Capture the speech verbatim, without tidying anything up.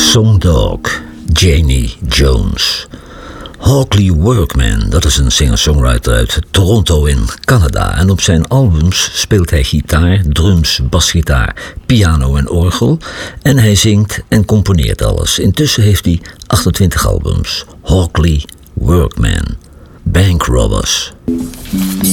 Songdog, Janie Jones. Hawkley Workman, dat is een singer-songwriter uit Toronto in Canada. En op zijn albums speelt hij gitaar, drums, basgitaar, piano en orgel. En hij zingt en componeert alles. Intussen heeft hij achtentwintig albums. Hawkley Workman. Bank Robbers.